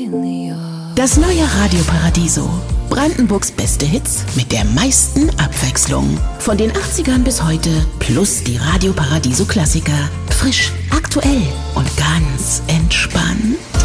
Das neue Radio Paradiso. Brandenburgs beste Hits mit der meisten Abwechslung. Von den 80ern bis heute plus die Radio Paradiso Klassiker. Frisch, aktuell und ganz entspannt.